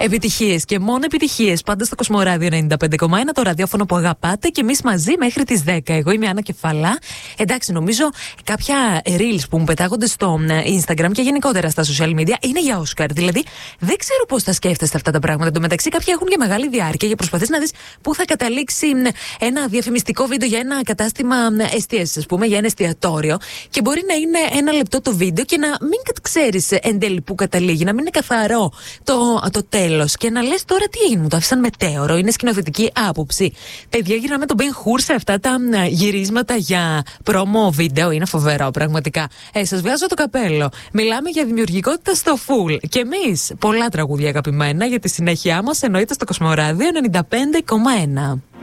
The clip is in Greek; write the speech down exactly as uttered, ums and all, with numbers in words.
Επιτυχίες και μόνο επιτυχίες. Πάντα στο Κοσμοράδιο ενενήντα πέντε κόμμα ένα, το ραδιόφωνο που αγαπάτε και εμείς μαζί μέχρι τις δέκα. Εγώ είμαι η Άννα Κεφαλά. Εντάξει, νομίζω κάποια reels που μου πετάγονται στο Instagram και γενικότερα στα social media είναι για Όσκαρ. Δηλαδή, δεν ξέρω πώς θα σκέφτεστε αυτά τα πράγματα. Εν τω μεταξύ, κάποια έχουν για μεγάλη διάρκεια και προσπαθείς να δεις πού θα καταλήξει ένα διαφημιστικό βίντεο για ένα κατάστημα εστίασης, ας πούμε, για ένα εστιατόριο. Και μπορεί να είναι ένα λεπτό το βίντεο και να μην ξέρεις εν τέλει πού καταλήγει, να μην είναι καθαρό το, το τέλος. Και να λες τώρα τι έγινε, μου το άφησαν μετέωρο, είναι σκηνοθετική άποψη. Παιδιά, γυρνάμε τον Ben Hur σε αυτά τα γυρίσματα για πρόμο βίντεο. Είναι φοβερό, πραγματικά. Ε, σας βγάζω το καπέλο. Μιλάμε για δημιουργικότητα στο full. Και εμείς πολλά τραγούδια αγαπημένα για τη συνέχεια μας, εννοείται στο Κοσμοράδιο ενενήντα πέντε κόμμα ένα.